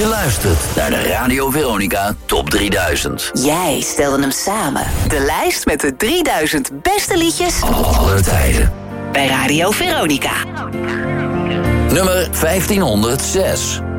Je luistert naar de Radio Veronica Top 3000. Jij stelde hem samen. De lijst met de 3000 beste liedjes aller tijden. Bij Radio Veronica. Nummer 1506.